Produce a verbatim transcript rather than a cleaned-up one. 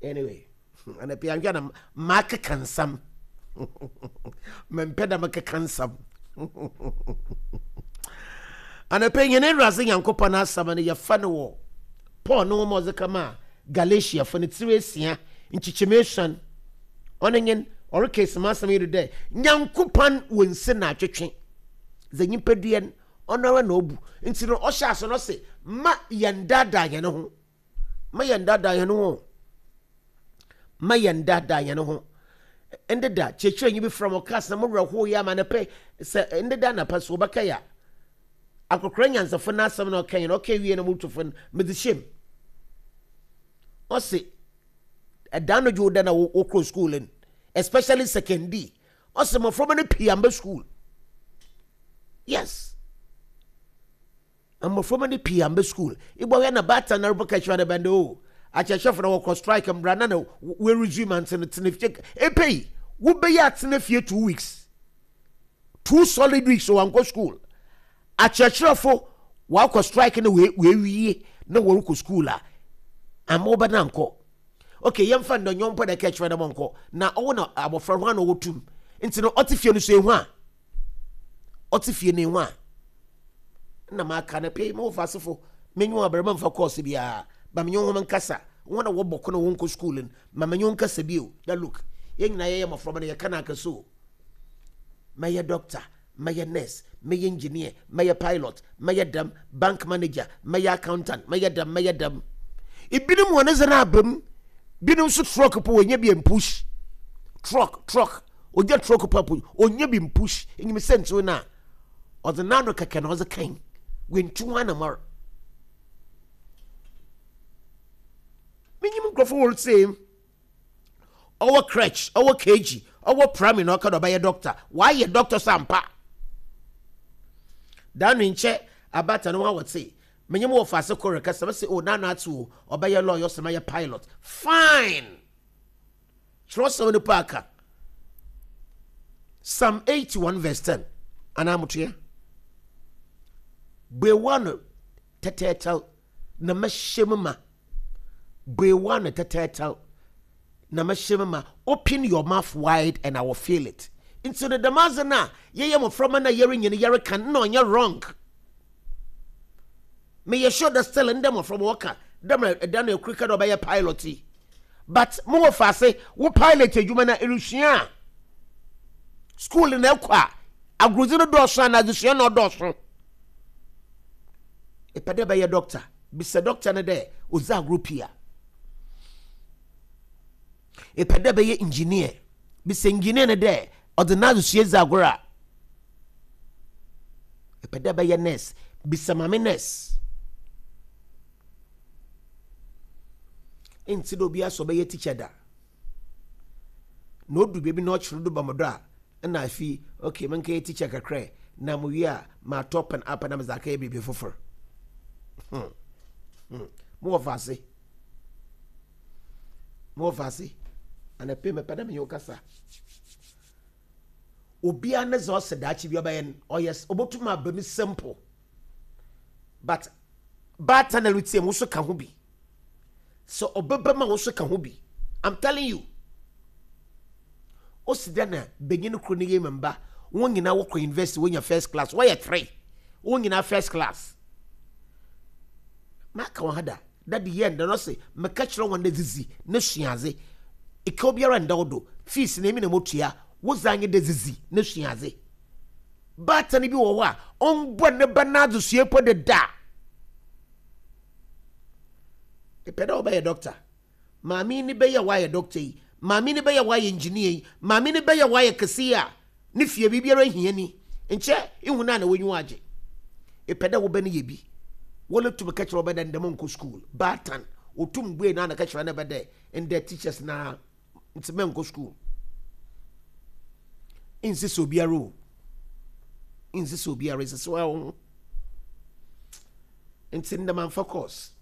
Anyway, and a piano mark can some. Mempeda make cansam. And a penny in Razing and Copana Samana ya fano. Poor no more the Kama, Galatia for its race in Chichimation. Oningen or case master me today. Nyam Kupan win sena chiching. The Nimpedian honor nobu. Instead of Osha so no say, Ma yandada yano. Ma yandada yano. Ma yandada yano. Ende da cheche nyi bi from okas na mo reho ya ma na pe se ende da na paso bakaya akokra nyansa fo na asem na okan na okay wie na mutufo me di shem o se edano jo da na wo cross school in especially secondary o se mo from na piamba school yes am from na piamba school ibo ya na bata na ruboka chwa na bando a chefo na wo strike mbrana na we resume antin tinifike epei wo be ya tinifie two weeks two solid weeks so anko school a chefo wa ko strike na we we wie na wo ko school a amoba na anko okay yemfa ndo nyompo da kechwa na monko na owo na abofra ho na wo tum nti no otifie no so ehu a otifie ne hu a na maka na pay mo fasofo menyu abrama mfa course bia ba menyo ho mankasa wona wo boko na wonko school in ma menyo nkasa bio da look yengina ye mo from na ye kana akaso maye doctor maye nurse maye engineer maye pilot maye dam bank manager maye accountant maye dam maye dam ibinum wona zana abam binum so truck po wonya bi push truck truck oja truck papo onya bi push enyim sense na odinano kaka na oza kan when two ana mar minyim grofo will say our crutch our kg our primary no ka do doctor why your doctor sampa dan nche abata no what say minyim wo fase kore ka say o na na atu obeye lawyer so my pilot fine trust on the parker Psalm eighty-one verse ten anamutia be one tetetal na mashemma be one tetetal na mashemma open your mouth wide and I will feel it into the damazana ye yam from na hearing in yere can no you're wrong me you show the still in them from worker them done a cricket or by a pilot but more fast wo pilot you na erusia school in ekwa agrozino doso na adusua no doso e pede be ye doctor bisa doctor na de oza group here e pede be ye engineer bisa engineer na de ordinary sueza agora e pede be ye nurse bisa mame nurse enti do bia so be ye teacher da no du be bi no churu do bamodo a na afi okay man kai teacher kakra na mu wi a ma top and up na mzaka e bibi fofor hmm hmm mo fase mo fase ana pe me pada me yokasa obi an zo se da chi bi obayen oh yes obotuma ba mi simple but but analytics mo so ka ho bi so obeba ma wo so ka ho bi I'm telling you osidana begin kroni ye member won nyina wo ko invest when your first class why you three won nyina first class maka wahada that the end no say me catch ro won dizi na suaze e ka obiara ndodo fees na emi na motua wo zanye dizi na suaze but ani bi wo wa on bo ne banado suepo de da e peda oba ye doctor mami ni be ye wa ye doctor yi mami ni be ye wa ye engineer yi mami ni be ye wa ye kesiya ni fie bibiara hiani enche ihuna na wonyu age e peda wo be ne ye bi wole to be catch roba dan dem nko school batan otum gbe na na catch na be there and the teachers na ntime nko school insi so biara insi so biara is so well inti ndam focus